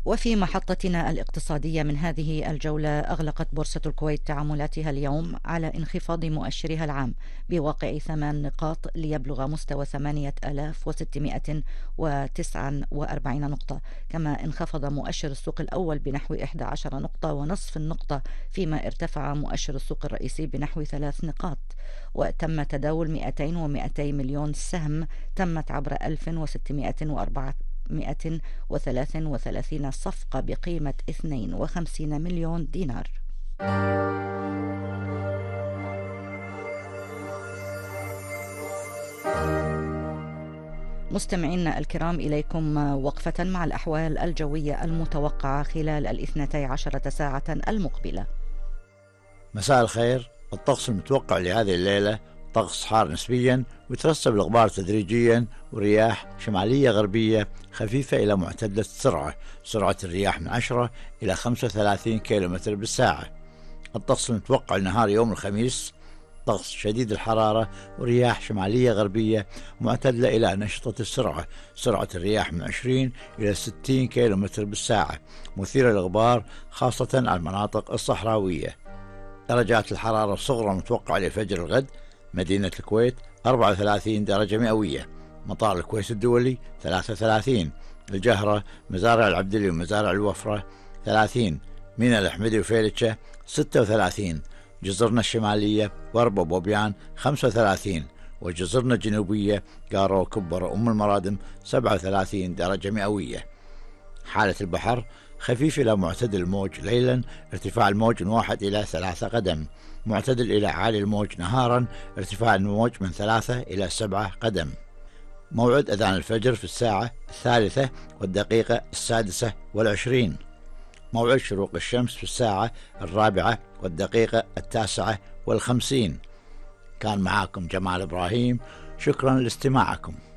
وفي محطتنا الاقتصادية من هذه الجولة، أغلقت بورصة الكويت تعاملاتها اليوم على انخفاض مؤشرها العام بواقع 8 نقاط ليبلغ مستوى 8649 نقطة، كما انخفض مؤشر السوق الأول بنحو 11 نقطة ونصف النقطة، فيما ارتفع مؤشر السوق الرئيسي بنحو 3 نقاط. وتم تداول 200 مليون سهم تمت عبر 1633 صفقة بقيمة 52 مليون دينار. مستمعينا الكرام، إليكم وقفة مع الأحوال الجوية المتوقعة خلال 12 ساعة المقبلة. مساء الخير. الطقس المتوقع لهذه الليلة طقس حار نسبيا، ويترسب الغبار تدريجيا، ورياح شمالية غربية خفيفة إلى معتدلة السرعة. سرعة الرياح من 10 إلى 35 كيلومتر بالساعة. الطقس المتوقع لنهار يوم الخميس طقس شديد الحرارة، ورياح شمالية غربية معتدلة إلى نشطة السرعة. سرعة الرياح من 20 إلى 60 كيلومتر بالساعة، مثيرة للغبار خاصة على المناطق الصحراوية. درجات الحرارة الصغرى المتوقعة لفجر الغد: مدينة الكويت 34 درجة مئوية، مطار الكويت الدولي 33، الجهرة، مزارع العبدلي ومزارع الوفرة 30، ميناء الأحمدي وفيلتشة 36، جزرنا الشمالية وربة وبوبيان 35، وجزرنا الجنوبية قارو كبر أم المرادم 37 درجة مئوية. حالة البحر: خفيف إلى معتدل الموج ليلا، ارتفاع الموج من 1 إلى 3 قدم، معتدل إلى عالي الموج نهارا، ارتفاع الموج من 3 إلى 7 قدم. موعد أذان الفجر في الساعة 3:06:20. موعد شروق الشمس في الساعة 4:09:50. كان معاكم جمال إبراهيم، شكرا لاستماعكم.